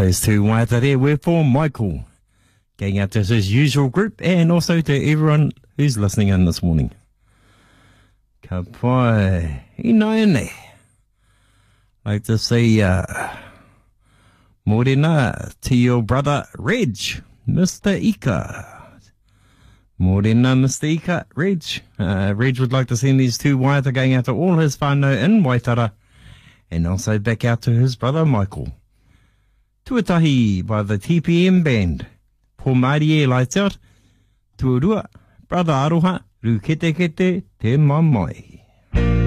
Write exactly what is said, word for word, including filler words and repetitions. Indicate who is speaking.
Speaker 1: those two waiata there were for Michael. Going out to his usual group and also to everyone who's listening in this morning. Ka pai, ina like to say, uh, morena to your brother Reg, Mister Ika. Morena, Mister Ika, Reg. Uh, Reg would like to send these two waiata going out to all his whānau in Waitara and also back out to his brother Michael. Tuatahi by the T P M band. Po Māori e lights out. Tuarua, brother Aroha, ru kete kete te mamai.